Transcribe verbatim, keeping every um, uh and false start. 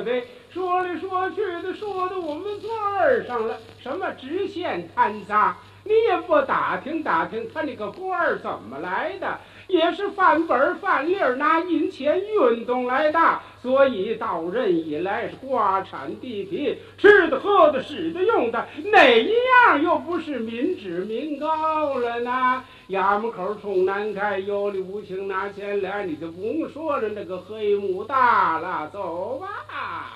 对？说来说去的，说到我们嘴儿上了，什么知县贪赃，你也不打听打听他那个官儿怎么来的？也是犯本犯例儿拿银钱运动来的，所以到任以来是瓜产地皮，吃的喝的使的用的，哪一样又不是民脂民膏了呢？衙门口冲南开，有理无情拿钱来，你就不用说了，那个黑幕大了，走吧。